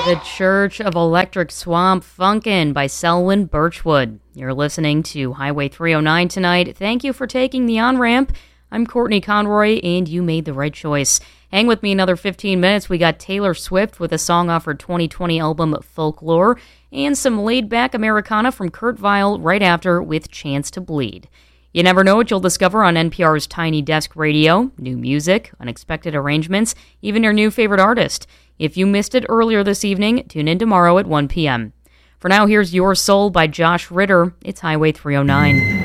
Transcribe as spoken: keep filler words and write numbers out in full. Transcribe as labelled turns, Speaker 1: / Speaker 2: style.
Speaker 1: The Church of Electric Swamp Funkin' by Selwyn Birchwood. You're listening to Highway three oh nine tonight. Thank you for taking the on-ramp. I'm Courtney Conroy, and you made the right choice. Hang with me another fifteen minutes. We got Taylor Swift with a song off her twenty twenty album Folklore, and some laid-back Americana from Kurt Vile right after with Chance to Bleed. You never know what you'll discover on N P R's Tiny Desk Radio. New music, unexpected arrangements, even your new favorite artist. If you missed it earlier this evening, tune in tomorrow at one p.m. For now, here's Your Soul by Josh Ritter. It's Highway three oh nine.